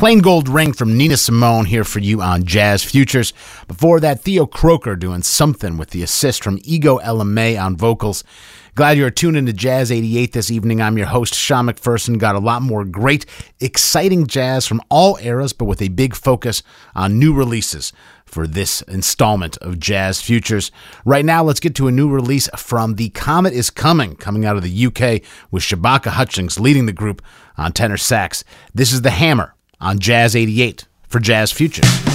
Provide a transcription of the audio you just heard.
Plain Gold Ring from Nina Simone here for you on Jazz Futures. Before that, Theo Croker doing Something with the assist from Ego LMA on vocals. Glad you're tuned into Jazz 88 this evening. I'm your host, Sean McPherson. Got a lot more great, exciting jazz from all eras, but with a big focus on new releases for this installment of Jazz Futures. Right now, let's get to a new release from The Comet Is Coming out of the UK, with Shabaka Hutchings leading the group on tenor sax. This is The Hammer on Jazz 88 for Jazz Futures.